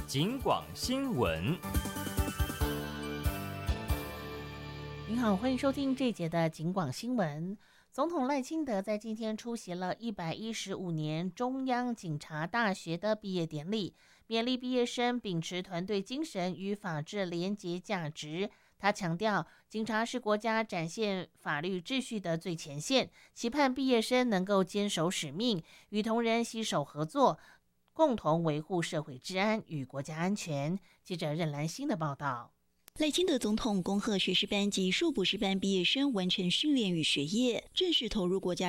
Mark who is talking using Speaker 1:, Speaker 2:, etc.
Speaker 1: 警广新闻。
Speaker 2: 您好，欢迎收听这一节的警广新闻。总统赖清德在今天出席了115年中央警察大学的毕业典礼，勉励毕业生秉持团队精神与法治廉洁价值。他强调，警察是国家展现法律秩序的最前线，期盼毕业生能够坚守使命，与同仁携手合作，共同维护社会治安与国家安全。记者任兰欣的报道。
Speaker 3: 赖清德总统恭贺学士班及硕博士班毕业生完成训练与学业，正式投入国家